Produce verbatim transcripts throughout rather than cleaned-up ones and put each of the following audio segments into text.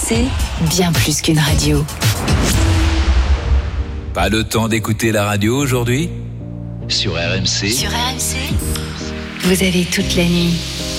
C, bien plus qu'une radio. Pas le temps d'écouter la radio aujourd'hui ? Sur R M C. Sur R M C, vous avez toute la nuit.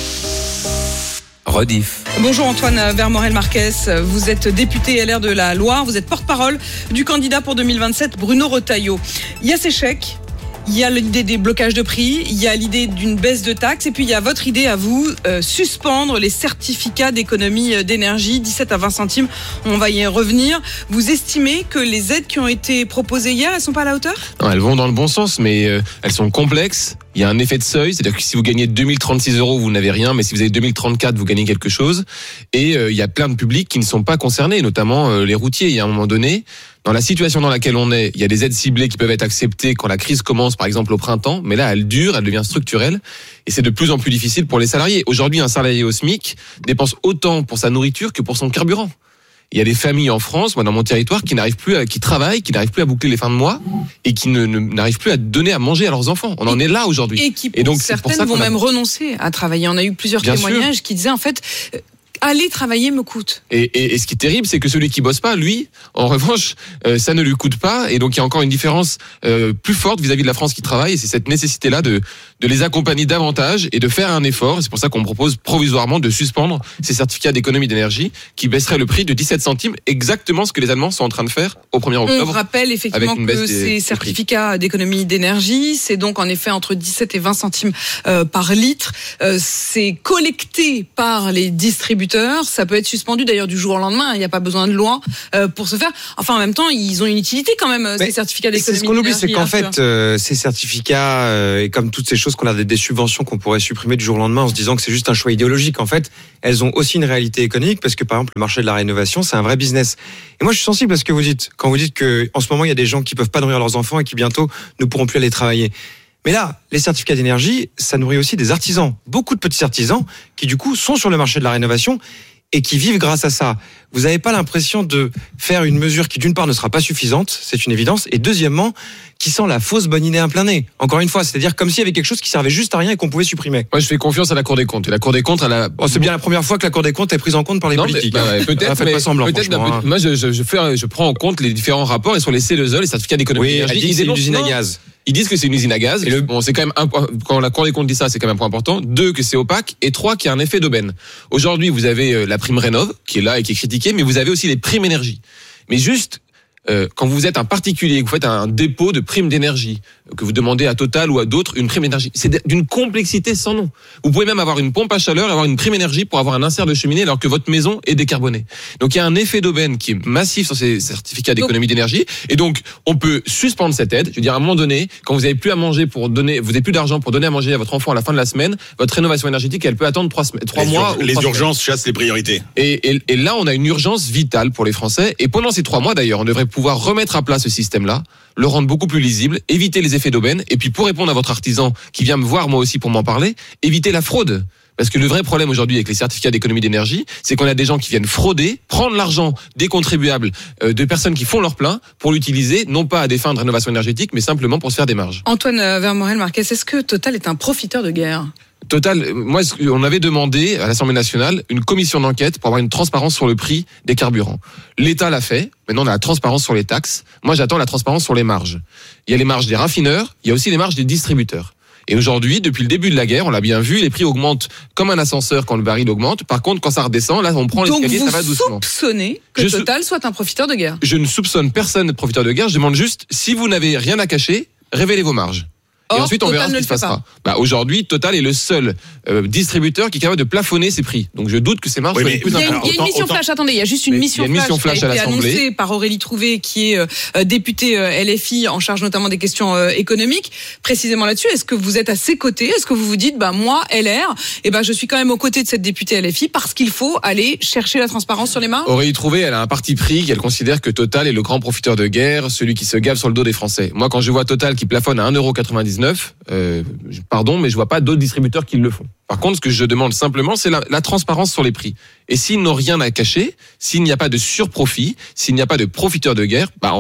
Rediff. Bonjour Antoine Vermorel-Marquez, vous êtes député L R de la Loire, vous êtes porte-parole du candidat pour deux mille vingt-sept, Bruno Retailleau. Il y a ces chèques, il y a l'idée des blocages de prix, il y a l'idée d'une baisse de taxes et puis il y a votre idée à vous, euh, suspendre les certificats d'économie d'énergie, dix-sept à vingt centimes, on va y revenir. Vous estimez que les aides qui ont été proposées hier, elles ne sont pas à la hauteur ? Non, elles vont dans le bon sens, mais euh, elles sont complexes. Il y a un effet de seuil, c'est-à-dire que si vous gagnez deux mille trente-six euros, vous n'avez rien, mais si vous avez deux mille trente-quatre, vous gagnez quelque chose. Et euh, il y a plein de publics qui ne sont pas concernés, notamment euh, les routiers. Il y a un moment donné, dans la situation dans laquelle on est, il y a des aides ciblées qui peuvent être acceptées quand la crise commence, par exemple au printemps, mais là, elle dure, elle devient structurelle, et c'est de plus en plus difficile pour les salariés. Aujourd'hui, un salarié au SMIC dépense autant pour sa nourriture que pour son carburant. Il y a des familles en France, moi dans mon territoire, qui n'arrivent plus à, qui travaillent, qui n'arrivent plus à boucler les fins de mois et qui ne, ne n'arrivent plus à donner à manger à leurs enfants. On en est là aujourd'hui. Et qui, et donc, certaines c'est pour ça vont qu'on a... même renoncer à travailler. On a eu plusieurs Bien témoignages sûr. qui disaient en fait, euh, aller travailler me coûte. Et, et, et ce qui est terrible, c'est que celui qui bosse pas, lui, en revanche, euh, ça ne lui coûte pas. Et donc, il y a encore une différence euh, plus forte vis-à-vis de la France qui travaille. Et c'est cette nécessité-là de, de les accompagner davantage et de faire un effort. C'est pour ça qu'on propose provisoirement de suspendre ces certificats d'économie d'énergie qui baisseraient le prix de dix-sept centimes, exactement ce que les Allemands sont en train de faire au premier octobre. On rappelle effectivement que des, ces des certificats d'économie d'énergie, c'est donc en effet entre dix-sept et vingt centimes euh, par litre. Euh, c'est collecté par les distributeurs. Ça peut être suspendu d'ailleurs du jour au lendemain. Il n'y a pas besoin de loi euh, pour se faire. Enfin, en même temps, ils ont une utilité quand même, Mais ces certificats d'économie d'énergie. C'est ce qu'on oublie, c'est qu'en hein, fait, euh, ces certificats euh, et comme toutes ces choses qu'on a des, des subventions qu'on pourrait supprimer du jour au lendemain en se disant que c'est juste un choix idéologique, en fait, elles ont aussi une réalité économique parce que par exemple, le marché de la rénovation, c'est un vrai business. Et moi, je suis sensible à ce que vous dites quand vous dites que en ce moment, il y a des gens qui peuvent pas nourrir leurs enfants et qui bientôt ne pourront plus aller travailler. Mais là, les certificats d'énergie, ça nourrit aussi des artisans, beaucoup de petits artisans qui du coup sont sur le marché de la rénovation et qui vivent grâce à ça. Vous n'avez pas l'impression de faire une mesure qui, d'une part, ne sera pas suffisante, c'est une évidence, et deuxièmement, qui sent la fausse bonne idée à plein nez. Encore une fois, c'est-à-dire comme s'il y avait quelque chose qui servait juste à rien et qu'on pouvait supprimer. Moi, je fais confiance à la Cour des comptes. Et la Cour des comptes, elle a... Oh, c'est bien la première fois que la Cour des comptes est prise en compte par les non, politiques. Mais, bah, ouais, peut-être, faites mais, pas semblant, peut-être franchement, hein. Moi, je, je, je, fais, je prends en compte les différents rapports et sur les C deux E, les certificats d'économie Oui, d'énergie. elle dit que c'est une usine à gaz. Ils disent que c'est une usine à gaz. Et le, bon, c'est quand même un, quand la Cour des comptes dit ça, c'est quand même un point important. Deux, que c'est opaque. Et trois, qu'il y a un effet d'aubaine. Aujourd'hui, vous avez la prime Rénov, qui est là et qui est critiquée, mais vous avez aussi les primes énergie. Mais juste, euh, quand vous êtes un particulier, que vous faites un dépôt de prime d'énergie, que vous demandez à Total ou à d'autres une prime d'énergie, c'est d'une complexité sans nom. Vous pouvez même avoir une pompe à chaleur et avoir une prime énergie pour avoir un insert de cheminée alors que votre maison est décarbonée. Donc il y a un effet d'aubaine qui est massif sur ces certificats d'économie d'énergie. Et donc on peut suspendre cette aide. Je veux dire, à un moment donné, quand vous n'avez plus à manger pour donner, vous n'avez plus d'argent pour donner à manger à votre enfant à la fin de la semaine, votre rénovation énergétique, elle peut attendre trois semaines, trois les mois. Ur- les trois urgences semaines. chassent les priorités. Et, et, et là, on a une urgence vitale pour les Français. Et pendant ces trois mois, d'ailleurs, on devrait pouvoir remettre à plat ce système-là, le rendre beaucoup plus lisible, éviter les effets d'aubaine, et puis pour répondre à votre artisan qui vient me voir moi aussi pour m'en parler, éviter la fraude. Parce que le vrai problème aujourd'hui avec les certificats d'économie d'énergie, c'est qu'on a des gens qui viennent frauder, prendre l'argent des contribuables, euh, de personnes qui font leur plein, pour l'utiliser, non pas à des fins de rénovation énergétique, mais simplement pour se faire des marges. Antoine Vermorel-Marquez, est-ce que Total est un profiteur de guerre ? Total, moi, on avait demandé à l'Assemblée nationale une commission d'enquête pour avoir une transparence sur le prix des carburants. L'État l'a fait. Maintenant, on a la transparence sur les taxes. Moi, j'attends la transparence sur les marges. Il y a les marges des raffineurs, il y a aussi les marges des distributeurs. Et aujourd'hui, depuis le début de la guerre, on l'a bien vu, les prix augmentent comme un ascenseur quand le baril augmente. Par contre, quand ça redescend, là, on prend l'escalier, ça va doucement. Donc vous soupçonnez que Je Total soit un profiteur de guerre ? Je ne soupçonne personne d'être profiteur de guerre. Je demande juste, si vous n'avez rien à cacher, révélez vos marges. Et Or, ensuite, on Total verra ce ne qui le se fait passera. pas. Bah, aujourd'hui, Total est le seul euh, distributeur qui est capable de plafonner ses prix. Donc, je doute que ces marges Oui, soient mais les plus Il y a une, importantes. il y a une Autant- mission autant- flash, attendez, il y a juste une Mais mission, il y a une mission flash, flash qui à a été l'Assemblée. annoncée par Aurélie Trouvé, qui est euh, députée euh, L F I en charge notamment des questions euh, économiques. Précisément là-dessus, est-ce que vous êtes à ses côtés ? Est-ce que vous vous dites, bah moi, L R, eh ben je suis quand même aux côtés de cette députée L F I parce qu'il faut aller chercher la transparence sur les marges ? Aurélie Trouvé, elle a un parti pris qu'elle considère que Total est le grand profiteur de guerre, celui qui se gave sur le dos des Français. Moi, quand je vois Total qui plafonne à un euro quatre-vingt-dix-neuf, euh, pardon, mais je vois pas d'autres distributeurs qui le font. Par contre, ce que je demande simplement, c'est la, la transparence sur les prix. Et s'ils n'ont rien à cacher, s'il n'y a pas de surprofit, s'il n'y a pas de profiteur de guerre, bah en fait,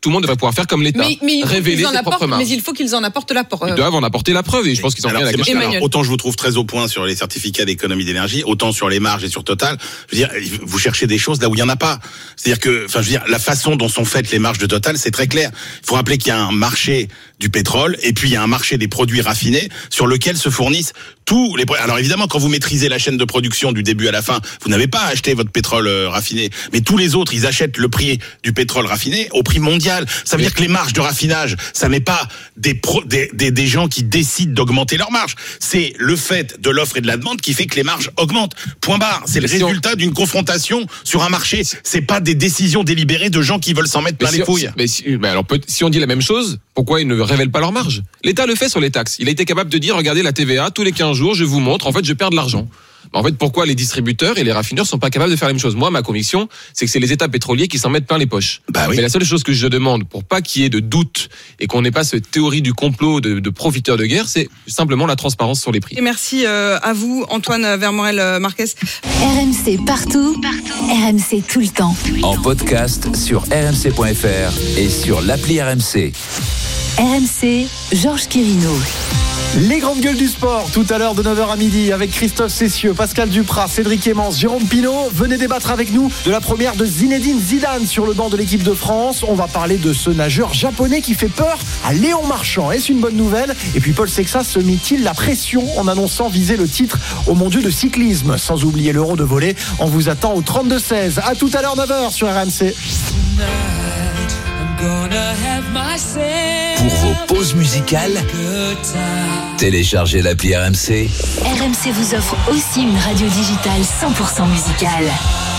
tout le monde devrait pouvoir faire comme l'État, mais, mais révéler ses apportent, propres marges. Mais il faut qu'ils en apportent la preuve. Ils doivent en apporter la preuve et je pense qu'ils en alors, viennent à la question. alors, autant je vous trouve très au point sur les certificats d'économie d'énergie, autant sur les marges et sur Total, je veux dire, vous cherchez des choses là où il y en a pas. C'est-à-dire que, enfin, je veux dire, la façon dont sont faites les marges de Total, c'est très clair. Il faut rappeler qu'il y a un marché du pétrole et puis il y a un marché des produits raffinés sur lequel se fournissent tous les. Alors évidemment, quand vous maîtrisez la chaîne de production du début à la fin, vous n'avez pas à acheter votre pétrole raffiné, mais tous les autres, ils achètent le prix du pétrole raffiné au prix mondial. Ça veut dire que les marges de raffinage, ça n'est pas des, pro, des, des, des gens qui décident d'augmenter leurs marges. C'est le fait de l'offre et de la demande qui fait que les marges augmentent. Point barre. C'est le résultat d'une confrontation sur un marché. C'est pas des décisions délibérées de gens qui veulent s'en mettre plein si les on, couilles. Mais, si, mais alors, si on dit la même chose, pourquoi ils ne révèlent pas leurs marges? L'État le fait sur les taxes. Il a été capable de dire, regardez la T V A, tous les quinze jours, je vous montre, en fait, je perds de l'argent. En fait, pourquoi les distributeurs et les raffineurs sont pas capables de faire la même chose? Moi, ma conviction, c'est que c'est les États pétroliers qui s'en mettent plein les poches. Bah oui. Mais la seule chose que je demande, pour pas qu'il y ait de doute et qu'on n'ait pas cette théorie du complot de, de profiteurs de guerre, c'est simplement la transparence sur les prix. Et merci euh, à vous, Antoine Vermorel-Marquez. R M C partout, partout, R M C tout le temps. En podcast sur r m c point f r et sur l'appli R M C. R M C, Georges Quirino. Les grandes gueules du sport, tout à l'heure de neuf heures à midi, avec Christophe Cessieux, Pascal Duprat, Cédric Emmens, Jérôme Pinault. Venez débattre avec nous de la première de Zinedine Zidane sur le banc de l'équipe de France. On va parler de ce nageur japonais qui fait peur à Léon Marchand. Est-ce une bonne nouvelle? Et puis Paul Sexas se mit-il la pression en annonçant viser le titre au mondiaux de cyclisme? Sans oublier l'Euro de volley, on vous attend au trente-deux seize. À tout à l'heure, neuf heures sur R M C. Pour vos pauses musicales, téléchargez l'appli R M C. R M C vous offre aussi une radio digitale cent pour cent musicale.